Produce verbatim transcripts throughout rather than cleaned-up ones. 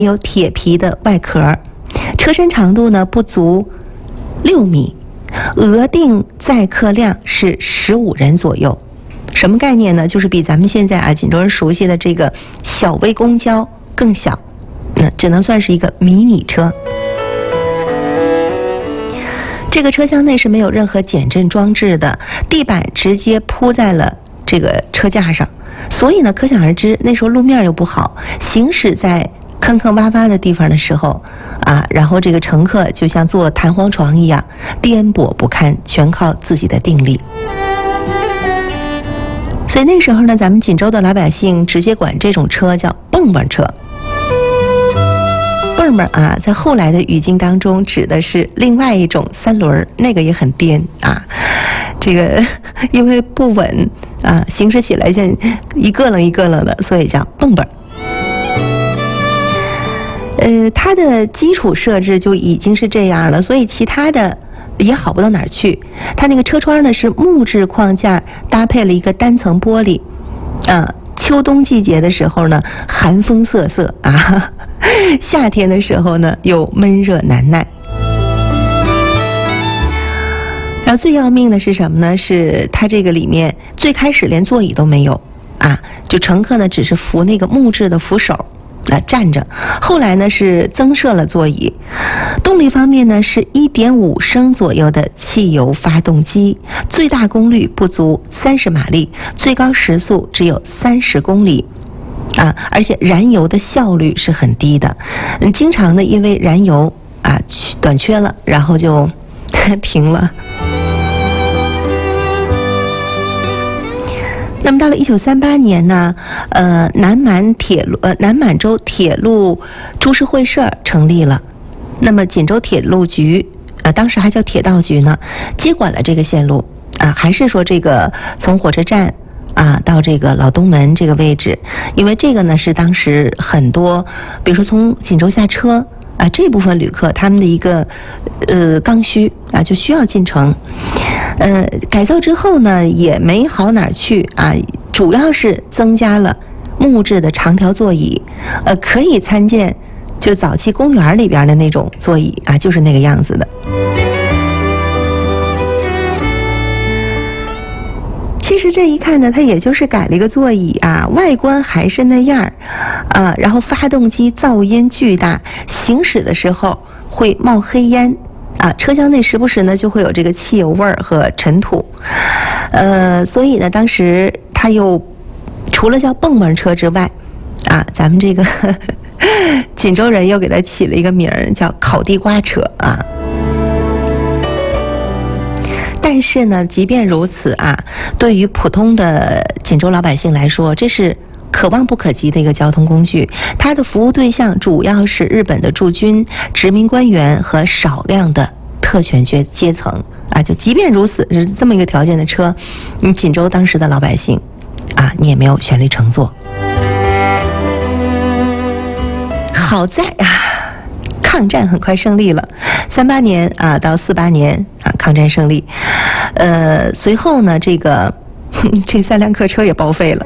有铁皮的外壳，车身长度呢不足六米，额定载客量是十五人左右。什么概念呢？就是比咱们现在啊锦州人熟悉的这个小微公交更小，那只能算是一个迷你车。这个车厢内是没有任何减震装置的，地板直接铺在了这个车架上，所以呢，可想而知，那时候路面又不好，行驶在坑坑洼洼的地方的时候啊，然后这个乘客就像坐弹簧床一样颠簸不堪，全靠自己的定力。所以那时候呢，咱们锦州的老百姓直接管这种车叫蹦蹦车。蹦蹦啊，在后来的语境当中指的是另外一种三轮，那个也很颠啊，这个因为不稳啊，行驶起来像一个楞一个楞的，所以叫蹦蹦。呃，它的基础设置就已经是这样了，所以其他的也好不到哪儿去。它那个车窗呢是木质框架，搭配了一个单层玻璃，啊，秋冬季节的时候呢寒风瑟瑟啊，夏天的时候呢又闷热难耐。然后最要命的是什么呢？是它这个里面最开始连座椅都没有啊，就乘客呢只是扶那个木质的扶手啊站着，后来呢是增设了座椅。动力方面呢是 一点五 升左右的汽油发动机，最大功率不足三十马力，最高时速只有三十公里啊，而且燃油的效率是很低的，嗯，经常呢因为燃油啊短缺了，然后就停了。那么到了一九三八年呢，呃，南满铁路呃南满洲铁路株式会社成立了。那么锦州铁路局呃当时还叫铁道局呢，接管了这个线路啊，还是说这个从火车站啊到这个老东门这个位置，因为这个呢是当时很多，比如说从锦州下车啊这部分旅客他们的一个呃刚需啊，就需要进城。呃，改造之后呢，也没好哪儿去啊，主要是增加了木质的长条座椅，呃，可以参见就早期公园里边的那种座椅啊，就是那个样子的。其实这一看呢，它也就是改了一个座椅啊，外观还是那样啊，然后发动机噪音巨大，行驶的时候会冒黑烟。啊，车厢内时不时呢就会有这个汽油味儿和尘土，呃，所以呢，当时它又除了叫蹦蹦车之外，啊，咱们这个呵呵锦州人又给它起了一个名儿叫烤地瓜车啊。但是呢，即便如此啊，对于普通的锦州老百姓来说，这是可望不可及的一个交通工具，它的服务对象主要是日本的驻军、殖民官员和少量的特权阶阶层啊。就即便如此，是这么一个条件的车，你锦州当时的老百姓啊，你也没有权利乘坐。好在啊，抗战很快胜利了，三八年啊到四八年啊，抗战胜利，呃，随后呢，这个这三辆客车也报废了。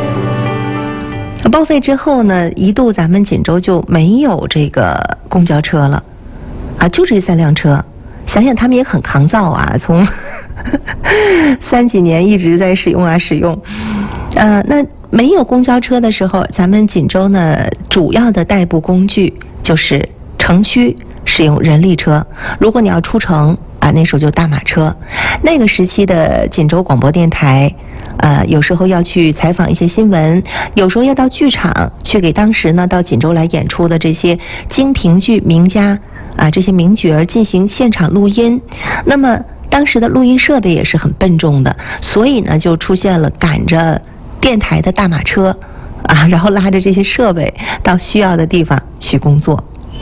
报废之后呢，一度咱们锦州就没有这个公交车了，啊，就这三辆车。想想他们也很抗造啊，从三几年一直在使用啊使用。呃，那没有公交车的时候，咱们锦州呢主要的代步工具就是城区使用人力车，如果你要出城啊，那时候就大马车。那个时期的锦州广播电台。呃，有时候要去采访一些新闻，有时候要到剧场去给当时呢到锦州来演出的这些京评剧名家啊，这些名角儿进行现场录音。那么当时的录音设备也是很笨重的，所以呢就出现了赶着电台的大马车啊，然后拉着这些设备到需要的地方去工作。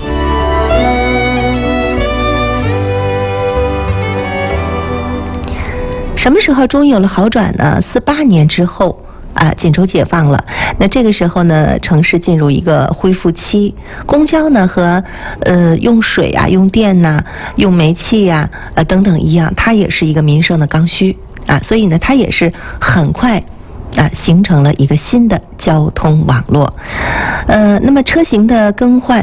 什么时候终于有了好转呢？四八年之后啊，锦州解放了。那这个时候呢，城市进入一个恢复期，公交呢和呃用水啊、用电呐、啊、用煤气呀、啊、呃等等一样，它也是一个民生的刚需啊，所以呢，它也是很快啊形成了一个新的交通网络。呃，那么车型的更换